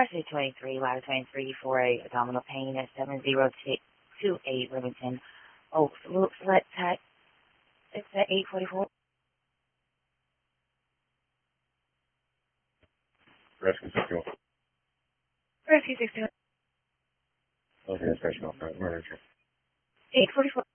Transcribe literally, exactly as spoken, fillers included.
C twenty-three, ladder twenty-three for a abdominal pain at seven zero two eight Remington Oaks Loop. Select tech. It's at eight forty-four. Rescue sixty-one. Rescue sixty-one. Okay, that's right. eight forty-four.